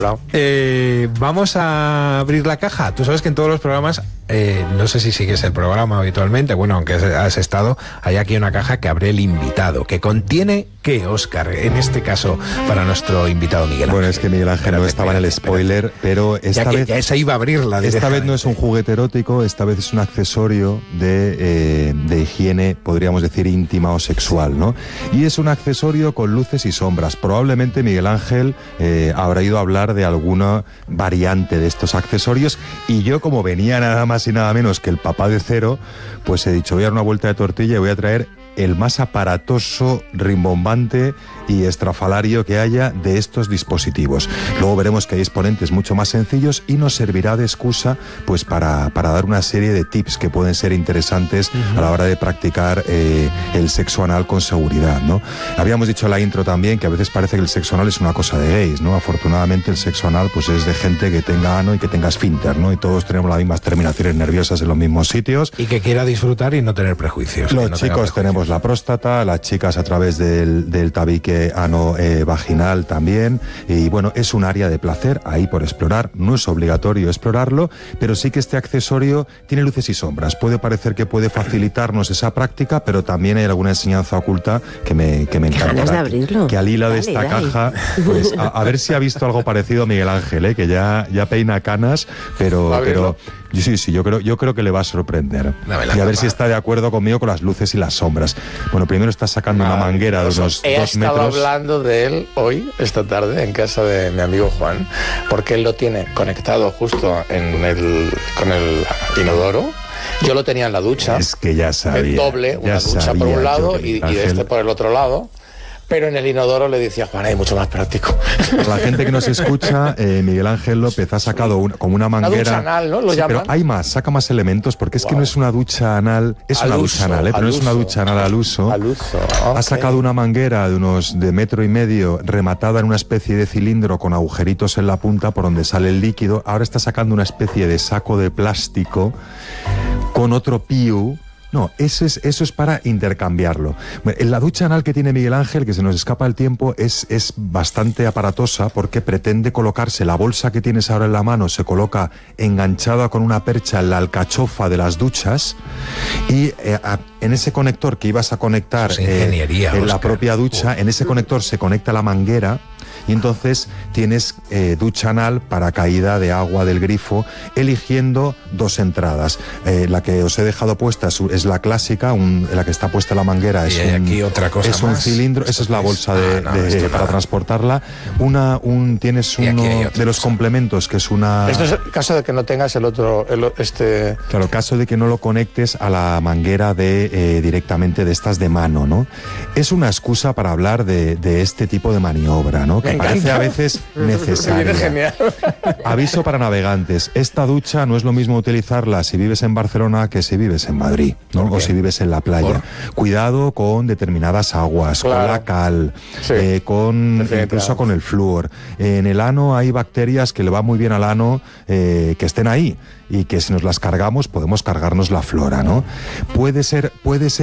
Vamos a abrir la caja. Tú sabes que en todos los programas, no sé si sigues el programa habitualmente, bueno, aunque has estado, hay aquí una caja que abre el invitado, que contiene, ¿qué, Óscar? En este caso, para nuestro invitado Miguel Ángel. Bueno, es que Miguel Ángel no estaba en el spoiler, pero esta vez... Ya se iba a abrirla. Esta vez no es un juguete erótico, esta vez es un accesorio de higiene, podríamos decir, íntima o sexual, ¿no? Y es un accesorio con luces y sombras. Probablemente Miguel Ángel habrá ido a hablar de alguna variante de estos accesorios, y yo, como venía nada más y nada menos que el papá de Cero, pues he dicho, voy a dar una vuelta de tortilla y voy a traer el más aparatoso, rimbombante y estrafalario que haya de estos dispositivos. Luego veremos que hay exponentes mucho más sencillos y nos servirá de excusa pues para dar una serie de tips que pueden ser interesantes a la hora de practicar el sexo anal con seguridad, ¿no? Habíamos dicho en la intro también que a veces parece que el sexo anal es una cosa de gays, ¿no? Afortunadamente el sexo anal pues es de gente que tenga ano y que tenga esfínter, ¿no? Y todos tenemos las mismas terminaciones nerviosas en los mismos sitios. Y que quiera disfrutar y no tener prejuicios. Los chicos tenemos la próstata, las chicas a través del tabique ano vaginal también, y bueno, es un área de placer ahí por explorar. No es obligatorio explorarlo, pero sí que este accesorio tiene luces y sombras. Puede parecer que puede facilitarnos esa práctica, pero también hay alguna enseñanza oculta que me encanta. Ganas de abrirlo. Que al hilo de esta caja, pues a ver si ha visto algo parecido a Miguel Ángel, que ya peina canas, pero sí, yo creo que le va a sorprender. Y a ver si está de acuerdo conmigo con las luces y las sombras. Bueno, primero está sacando una manguera de unos 2 metros. He estado hablando de él hoy, esta tarde, en casa de mi amigo Juan, porque él lo tiene conectado justo con el inodoro. Yo lo tenía en la ducha. Es que ya sabía. El doble, una ducha por un lado y este por el otro lado. Pero en el inodoro le decía, Juan, es mucho más práctico. Para la gente que nos escucha, Miguel Ángel López ha sacado como una manguera. Una ducha anal, ¿no? Lo llaman. Pero hay más, saca más elementos, porque es que no es una ducha anal, es una ducha anal, pero no es una ducha anal al uso. Al uso, okay. Ha sacado una manguera de 1,5 metros, rematada en una especie de cilindro con agujeritos en la punta por donde sale el líquido. Ahora está sacando una especie de saco de plástico con otro piu. No, eso es para intercambiarlo. En la ducha anal que tiene Miguel Ángel, que se nos escapa el tiempo, es bastante aparatosa, porque pretende colocarse la bolsa que tienes ahora en la mano, se coloca enganchada con una percha en la alcachofa de las duchas, y en ese conector que ibas a conectar en la propia ducha, en ese conector se conecta la manguera. Y entonces tienes ducha anal para caída de agua del grifo, eligiendo 2 entradas. La que os he dejado puesta es la clásica, la que está puesta la manguera aquí otra cosa es más. Un cilindro, esa es la bolsa para transportarla. Tienes uno de los complementos, que es una... Esto es el caso de que no tengas el otro, Claro, caso de que no lo conectes a la manguera directamente de estas de mano, ¿no? Es una excusa para hablar de este tipo de maniobra, ¿no? Que parece a veces necesaria. Genial. Aviso para navegantes: esta ducha no es lo mismo utilizarla si vives en Barcelona que si vives en Madrid, ¿no? O si vives en la playa. Cuidado con determinadas aguas, claro, con la cal, incluso con el flúor. En el ano hay bacterias que le va muy bien al ano que estén ahí, y que si nos las cargamos podemos cargarnos la flora, ¿no? ¿Puede ser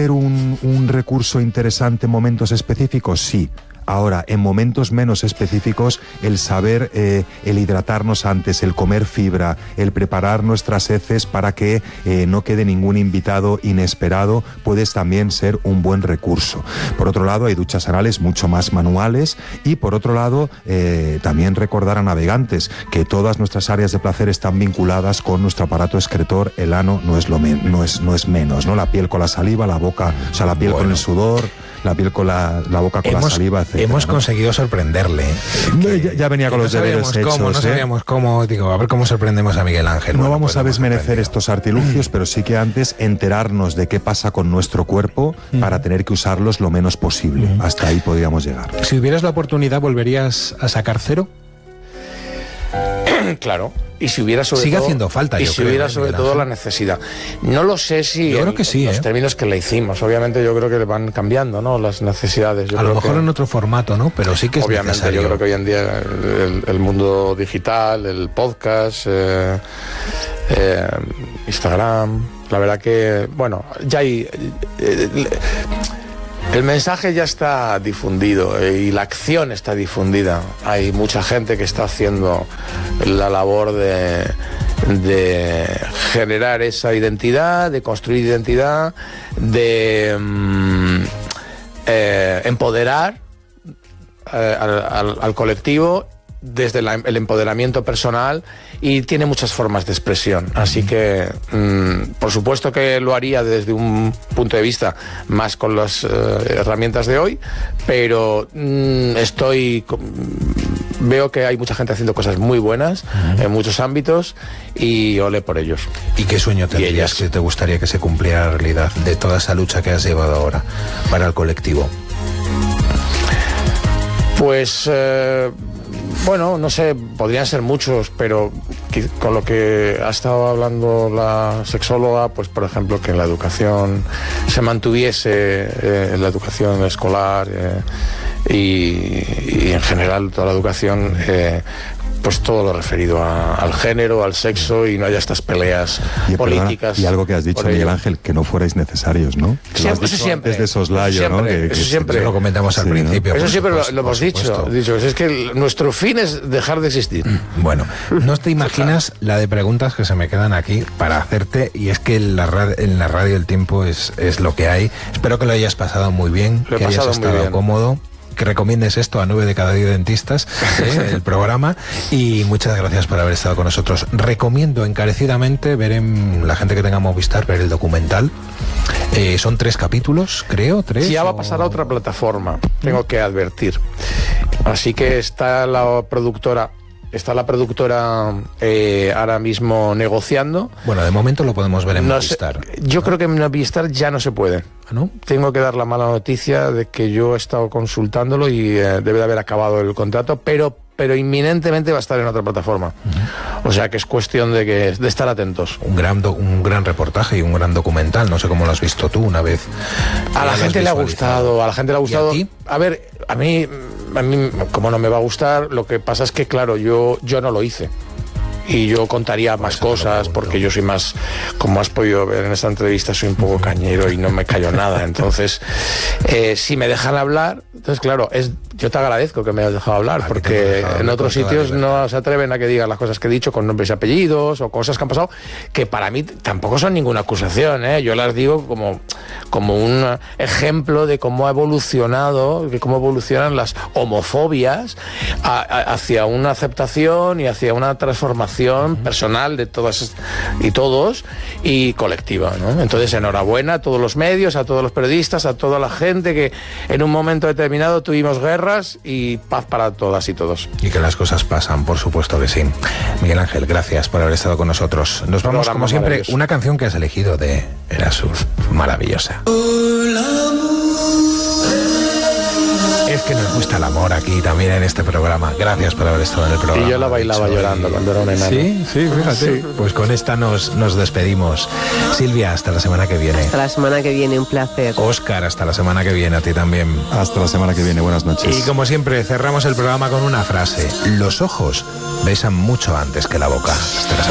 un recurso interesante en momentos específicos? Sí. Ahora, en momentos menos específicos, el saber, el hidratarnos antes, el comer fibra, el preparar nuestras heces para que no quede ningún invitado inesperado, puede también ser un buen recurso. Por otro lado, hay duchas anales mucho más manuales, y por otro lado, también recordar a navegantes que todas nuestras áreas de placer están vinculadas con nuestro aparato excretor. El ano no es menos, ¿no? La piel con la saliva, la boca, o sea, la piel con el sudor, la piel con la boca con la saliva, etc. Hemos conseguido sorprenderle. Ya venía con los deberes hechos. No sabíamos cómo, a ver cómo sorprendemos a Miguel Ángel. No vamos a desmerecer estos artilugios, pero sí que antes enterarnos de qué pasa con nuestro cuerpo para tener que usarlos lo menos posible. Hasta ahí podríamos llegar. Si hubieras la oportunidad, ¿volverías a sacar Cero? Claro. Y si hubiera Sigue haciendo falta, yo creo. Y si hubiera sobre todo la necesidad. No lo sé si yo creo que sí, los términos que le hicimos. Obviamente yo creo que van cambiando, ¿no? Las necesidades. A lo mejor en otro formato, ¿no? Pero sí que es obviamente necesario. Yo creo que hoy en día el mundo digital, el podcast, Instagram, la verdad que, bueno, ya hay... El mensaje ya está difundido y la acción está difundida. Hay mucha gente que está haciendo la labor de generar esa identidad, de construir identidad, de empoderar al colectivo desde el empoderamiento personal, y tiene muchas formas de expresión. Así que, por supuesto que lo haría desde un punto de vista más con las herramientas de hoy, pero veo que hay mucha gente haciendo cosas muy buenas en muchos ámbitos, y ole por ellos. ¿Y qué sueño tendrías que te gustaría que se cumpliera la realidad de toda esa lucha que has llevado ahora para el colectivo? Pues... bueno, no sé, podrían ser muchos, pero con lo que ha estado hablando la sexóloga, pues por ejemplo que la educación se mantuviese, la educación escolar y en general toda la educación, pues todo lo referido al género, al sexo, y no haya estas peleas políticas. Y algo que has dicho, Miguel Ángel, que no fuerais necesarios, ¿no? Que siempre, eso siempre. Desde soslayo, ¿no? Eso siempre. Lo comentamos al principio. Eso siempre lo hemos dicho. Es que nuestro fin es dejar de existir. Bueno, no te imaginas la de preguntas que se me quedan aquí para hacerte, y es que en la radio el tiempo es lo que hay. Espero que lo hayas pasado muy bien, que hayas estado cómodo, que recomiendes esto a 9 de cada 10 dentistas, el programa, y muchas gracias por haber estado con nosotros. Recomiendo encarecidamente ver, en la gente que tenga Movistar, ver el documental. Son 3 capítulos, creo, 3. Ya va a pasar a otra plataforma, tengo que advertir. Así que está la productora ahora mismo negociando. Bueno, de momento lo podemos ver en Movistar. Yo creo que en Movistar ya no se puede, ¿no? Tengo que dar la mala noticia de que yo he estado consultándolo y debe de haber acabado el contrato, pero inminentemente va a estar en otra plataforma. O sea que es cuestión de estar atentos. Un gran reportaje y un gran documental. No sé cómo lo has visto tú una vez. A la gente le ha gustado. ¿Y a ti? A ver, a mí, como no me va a gustar, lo que pasa es que, claro, yo no lo hice. Y yo contaría más cosas, porque yo soy más, como has podido ver en esta entrevista, soy un poco cañero y no me callo nada. Entonces, si me dejan hablar, entonces claro, yo te agradezco que me hayas dejado hablar, porque en otros sitios no se atreven a que digan las cosas que he dicho con nombres y apellidos, o cosas que han pasado, que para mí tampoco son ninguna acusación, ¿eh? Yo las digo como un ejemplo de cómo ha evolucionado, de cómo evolucionan las homofobias hacia una aceptación y hacia una transformación personal de todas y todos, y colectiva, ¿no? Entonces, enhorabuena a todos los medios, a todos los periodistas, a toda la gente que en un momento determinado tuvimos guerras, y paz para todas y todos. Y que las cosas pasan, por supuesto que sí. Miguel Ángel, gracias por haber estado con nosotros. Nos vamos, como siempre, una canción que has elegido de Erasur, maravillosa. Es que nos gusta el amor aquí también en este programa. Gracias por haber estado en el programa. Y yo la bailaba llorando cuando era un enano. Sí, fíjate. Sí. Pues con esta nos despedimos. Silvia, hasta la semana que viene. Hasta la semana que viene, un placer. Óscar, hasta la semana que viene, a ti también. Hasta la semana que viene, buenas noches. Y como siempre, cerramos el programa con una frase. Los ojos besan mucho antes que la boca. Hasta la semana.